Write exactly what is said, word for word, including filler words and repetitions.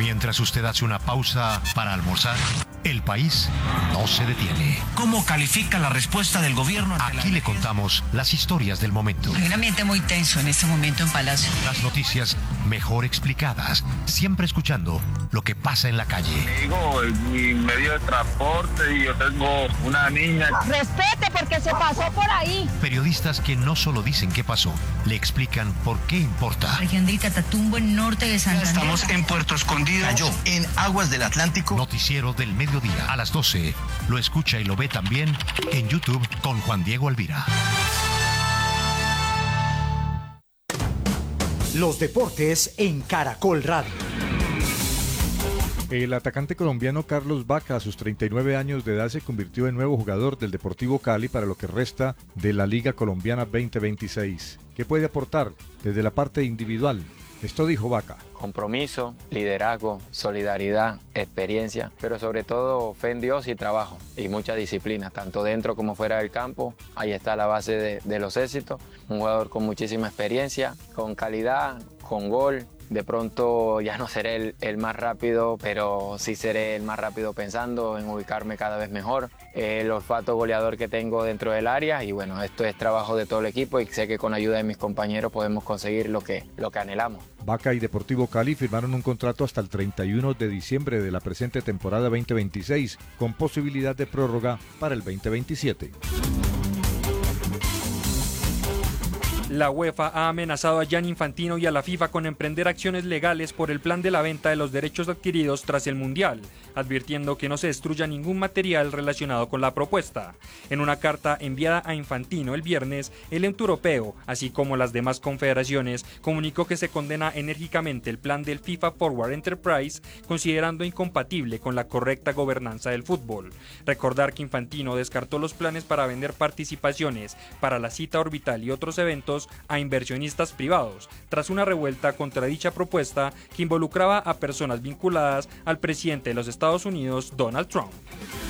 Mientras usted hace una pausa para almorzar, el país no se detiene. ¿Cómo califica la respuesta del gobierno? Aquí le contamos las historias del momento. Hay un ambiente muy tenso en este momento en Palacio. Las noticias mejor explicadas, siempre escuchando lo que pasa en la calle. Digo, mi medio de transporte y yo tengo una niña. Respete porque se pasó por ahí. Periodistas que no solo dicen qué pasó, le explican por qué importa. Región de Catatumbo, en norte de Santander. Estamos en Puerto Escondido. Cayó en aguas del Atlántico. Noticiero del mediodía a las doce. Lo escucha y lo ve también en YouTube con Juan Diego Alvira. Los deportes en Caracol Radio. El atacante colombiano Carlos Vaca, a sus treinta y nueve años de edad, se convirtió en nuevo jugador del Deportivo Cali para lo que resta de la Liga Colombiana veinte veintiséis. ¿Qué puede aportar desde la parte individual? Esto dijo Vaca. Compromiso, liderazgo, solidaridad, experiencia, pero sobre todo fe en Dios y trabajo y mucha disciplina, tanto dentro como fuera del campo. Ahí está la base de, de los éxitos. Un jugador con muchísima experiencia, con calidad, con gol. De pronto ya no seré el, el más rápido, pero sí seré el más rápido pensando en ubicarme cada vez mejor. El olfato goleador que tengo dentro del área y bueno, esto es trabajo de todo el equipo y sé que con ayuda de mis compañeros podemos conseguir lo que, lo que anhelamos. Vaca y Deportivo Cali firmaron un contrato hasta el treinta y uno de diciembre de la presente temporada veinte veintiséis, con posibilidad de prórroga para el veinte veintisiete. La UEFA ha amenazado a Gianni Infantino y a la FIFA con emprender acciones legales por el plan de la venta de los derechos adquiridos tras el Mundial, advirtiendo que no se destruya ningún material relacionado con la propuesta. En una carta enviada a Infantino el viernes, el ente europeo, así como las demás confederaciones, comunicó que se condena enérgicamente el plan del FIFA Forward Enterprise, considerando incompatible con la correcta gobernanza del fútbol. Recordar que Infantino descartó los planes para vender participaciones para la cita orbital y otros eventos a inversionistas privados, tras una revuelta contra dicha propuesta que involucraba a personas vinculadas al presidente de los Estados Unidos, Donald Trump.